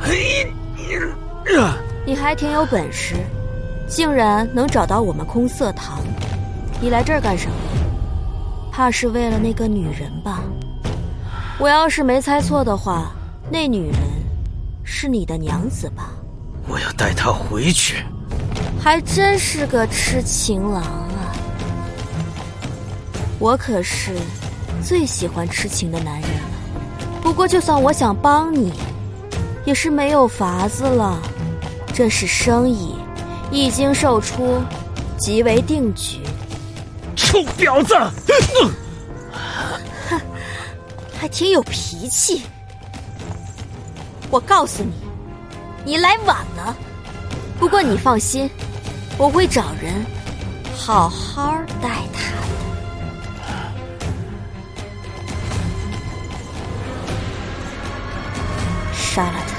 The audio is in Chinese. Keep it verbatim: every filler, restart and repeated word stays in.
你还挺有本事，竟然能找到我们空色堂。你来这儿干什么？怕是为了那个女人吧？我要是没猜错的话，那女人是你的娘子吧？ 我要带她回去。 还真是个痴情郎啊！我可是最喜欢痴情的男人了。不过就算我想帮你，也是没有法子了。这是生意，一经售出，即为定局。 臭婊子！ 哼，还挺有脾气。我告诉你，你来晚了。不过你放心，我会找人好好待他的。杀了他。